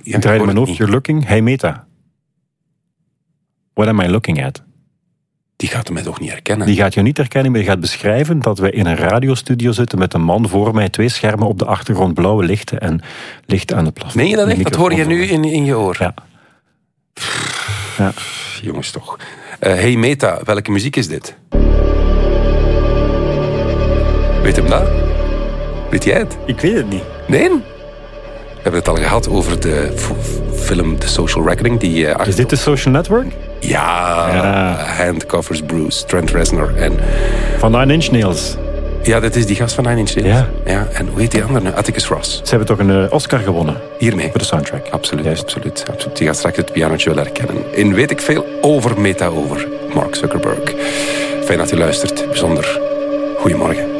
Ik draai in mijn hoofd, you're looking. Hey Meta. What am I looking at? Die gaat mij toch niet herkennen? Die gaat je niet herkennen, maar je gaat beschrijven dat we in een radiostudio zitten met een man voor mij, 2 schermen op de achtergrond, blauwe lichten en licht aan het plafond. Meen je dat echt? Dat hoor je nu in je oor? Ja. Ja. Jongens toch. Hey Meta, welke muziek is dit? Weet hem dat? Weet jij het? Ik weet het niet. Nee? We hebben het al gehad over de film The Social Reckoning. Is dit de Social Network? Ja. Handcuffers Bruce, Trent Reznor en... Van 9 Inch Nails. Ja, dat is die gast van 9 Inch Nails. Ja. En hoe heet die andere? Atticus Ross. Ze hebben toch een Oscar gewonnen? Hiermee. Voor de soundtrack. Absoluut. Die gaat straks het pianootje wel herkennen. In Weet ik veel over Meta over Mark Zuckerberg. Fijn dat u luistert. Bijzonder. Goedemorgen.